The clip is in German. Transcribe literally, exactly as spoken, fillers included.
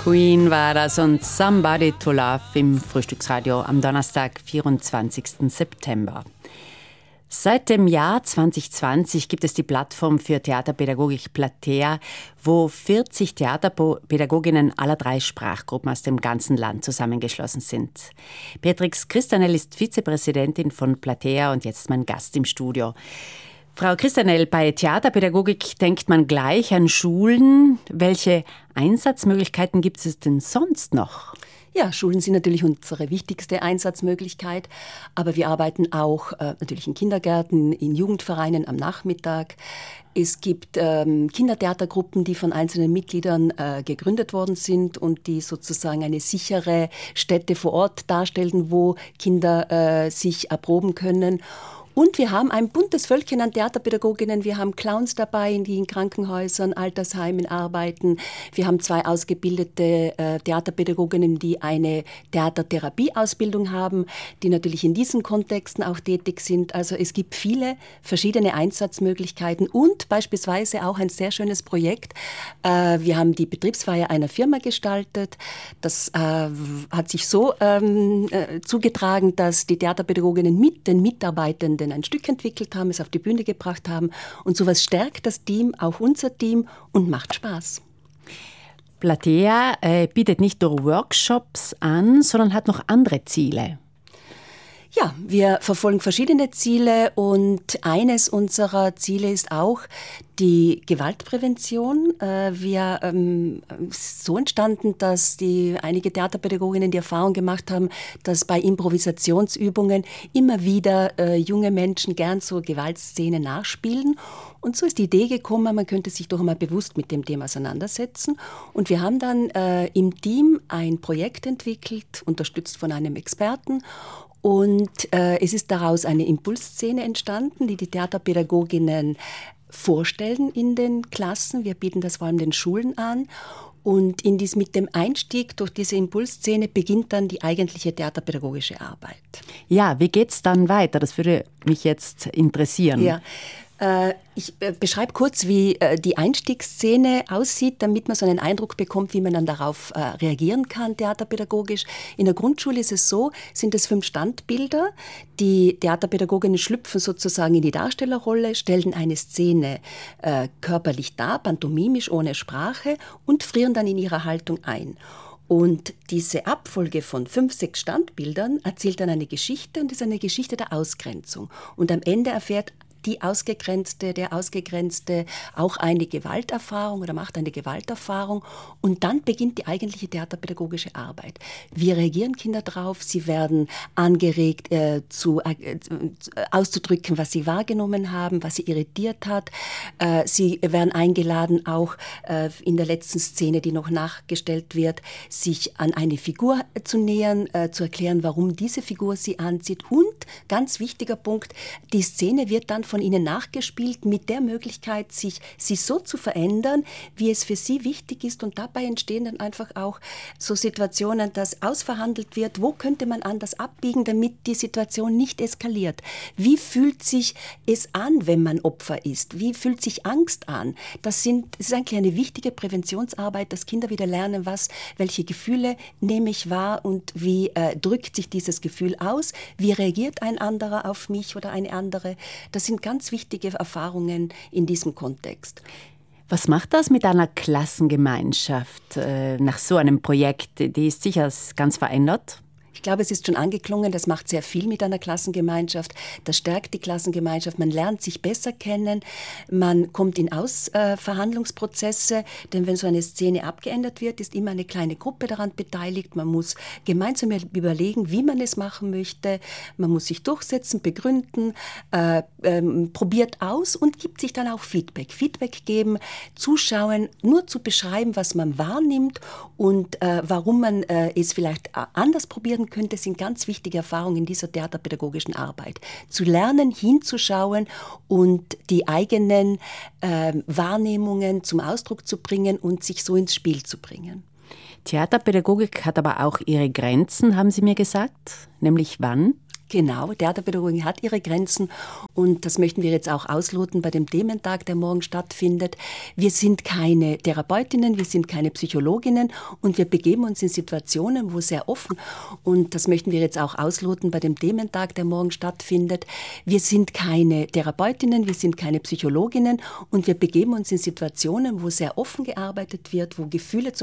Queen war das und Somebody to Love im Frühstücksradio am Donnerstag, vierundzwanzigsten September. Seit dem Jahr zwanzig zwanzig gibt es die Plattform für Theaterpädagogik Platea, wo vierzig Theaterpädagoginnen aller drei Sprachgruppen aus dem ganzen Land zusammengeschlossen sind. Beatrix Christanel ist Vizepräsidentin von Platea und jetzt mein Gast im Studio. Frau Christanel, bei Theaterpädagogik denkt man gleich an Schulen. Welche Einsatzmöglichkeiten gibt es denn sonst noch? Ja, Schulen sind natürlich unsere wichtigste Einsatzmöglichkeit, aber wir arbeiten auch äh, natürlich in Kindergärten, in Jugendvereinen am Nachmittag. Es gibt ähm, Kindertheatergruppen, die von einzelnen Mitgliedern äh, gegründet worden sind und die sozusagen eine sichere Stätte vor Ort darstellen, wo Kinder äh, sich erproben können. Und wir haben ein buntes Völkchen an Theaterpädagoginnen. Wir haben Clowns dabei, die in Krankenhäusern, Altersheimen arbeiten. Wir haben zwei ausgebildete äh, Theaterpädagoginnen, die eine Theatertherapieausbildung haben, die natürlich in diesen Kontexten auch tätig sind. Also es gibt viele verschiedene Einsatzmöglichkeiten und beispielsweise auch ein sehr schönes Projekt. Äh, wir haben die Betriebsfeier einer Firma gestaltet. Das äh, hat sich so ähm, äh, zugetragen, dass die Theaterpädagoginnen mit den Mitarbeitenden ein Stück entwickelt haben, es auf die Bühne gebracht haben. Und sowas stärkt das Team, auch unser Team, und macht Spaß. Platea äh, bietet nicht nur Workshops an, sondern hat noch andere Ziele. Ja, wir verfolgen verschiedene Ziele und eines unserer Ziele ist auch die Gewaltprävention. Wir ähm, ist so entstanden, dass die einige Theaterpädagoginnen die Erfahrung gemacht haben, dass bei Improvisationsübungen immer wieder äh, junge Menschen gern so Gewaltszenen nachspielen. Und so ist die Idee gekommen, man könnte sich doch einmal bewusst mit dem Thema auseinandersetzen. Und wir haben dann äh, im Team ein Projekt entwickelt, unterstützt von einem Experten. Und äh, es ist daraus eine Impulsszene entstanden, die die Theaterpädagoginnen vorstellen in den Klassen. Wir bieten das vor allem den Schulen an. Und in dies, mit dem Einstieg durch diese Impulsszene beginnt dann die eigentliche theaterpädagogische Arbeit. Ja, wie geht's dann weiter? Das würde mich jetzt interessieren. Ja. Ich beschreibe kurz, wie die Einstiegsszene aussieht, damit man so einen Eindruck bekommt, wie man dann darauf reagieren kann, theaterpädagogisch. In der Grundschule ist es so, sind es fünf Standbilder. Die Theaterpädagoginnen schlüpfen sozusagen in die Darstellerrolle, stellen eine Szene äh, körperlich dar, pantomimisch, ohne Sprache, und frieren dann in ihrer Haltung ein. Und diese Abfolge von fünf, sechs Standbildern erzählt dann eine Geschichte und ist eine Geschichte der Ausgrenzung. Und am Ende erfährt die Ausgegrenzte, der Ausgegrenzte auch eine Gewalterfahrung oder macht eine Gewalterfahrung, und dann beginnt die eigentliche theaterpädagogische Arbeit. Wie reagieren Kinder drauf? Sie werden angeregt, äh, zu, äh, auszudrücken, was sie wahrgenommen haben, was sie irritiert hat. Äh, sie werden eingeladen, auch äh, in der letzten Szene, die noch nachgestellt wird, sich an eine Figur zu nähern, äh, zu erklären, warum diese Figur sie anzieht. Und, ganz wichtiger Punkt, die Szene wird dann von ihnen nachgespielt mit der Möglichkeit, sich, sich so zu verändern, wie es für sie wichtig ist. Und dabei entstehen dann einfach auch so Situationen, dass ausverhandelt wird, wo könnte man anders abbiegen, damit die Situation nicht eskaliert. Wie fühlt sich es an, wenn man Opfer ist? Wie fühlt sich Angst an? Das, sind, das ist eigentlich eine wichtige Präventionsarbeit, dass Kinder wieder lernen, was, welche Gefühle nehme ich wahr und wie äh, drückt sich dieses Gefühl aus? Wie reagiert ein anderer auf mich oder eine andere? Das sind ganz wichtige Erfahrungen in diesem Kontext. Was macht das mit einer Klassengemeinschaft äh, nach so einem Projekt? Die ist sicher ganz verändert. Ich glaube, es ist schon angeklungen, das macht sehr viel mit einer Klassengemeinschaft. Das stärkt die Klassengemeinschaft. Man lernt sich besser kennen. Man kommt in Ausverhandlungsprozesse. Äh, denn wenn so eine Szene abgeändert wird, ist immer eine kleine Gruppe daran beteiligt. Man muss gemeinsam überlegen, wie man es machen möchte. Man muss sich durchsetzen, begründen, äh, ähm, probiert aus und gibt sich dann auch Feedback. Feedback geben, zuschauen, nur zu beschreiben, was man wahrnimmt und äh, warum man äh, es vielleicht anders probieren könnte, sind ganz wichtige Erfahrungen in dieser theaterpädagogischen Arbeit. Zu lernen, hinzuschauen und die eigenen äh, Wahrnehmungen zum Ausdruck zu bringen und sich so ins Spiel zu bringen. Theaterpädagogik hat aber auch ihre Grenzen, haben Sie mir gesagt. Nämlich wann? Genau, Theaterpädagogik hat ihre Grenzen und das möchten wir jetzt auch ausloten bei dem Thementag, der morgen stattfindet. Wir sind keine Therapeutinnen, wir sind keine Psychologinnen und wir begeben uns in Situationen, wo sehr offen, und das möchten wir jetzt auch ausloten bei dem Thementag, der morgen stattfindet. Wir sind keine Therapeutinnen, wir sind keine Psychologinnen und wir begeben uns in Situationen, wo sehr offen gearbeitet wird, wo Gefühle zum